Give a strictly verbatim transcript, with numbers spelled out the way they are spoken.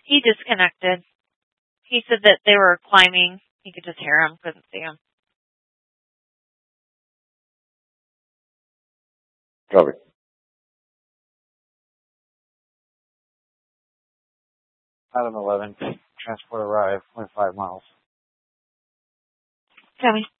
He disconnected. He said that they were climbing. He could just hear him, couldn't see him. Copy. Item eleven, transport arrive, point five miles. Copy.